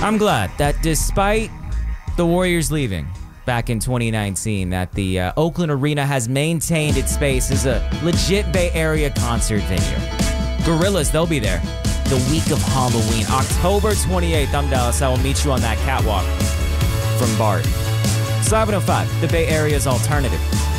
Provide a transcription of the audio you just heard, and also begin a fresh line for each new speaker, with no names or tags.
I'm glad that despite the Warriors leaving back in 2019, that the Oakland Arena has maintained its space as a legit Bay Area concert venue. Gorillaz, they'll be there the week of Halloween, October 28th. I'm Dallas. I will meet you on that catwalk from BART. 705, the Bay Area's alternative.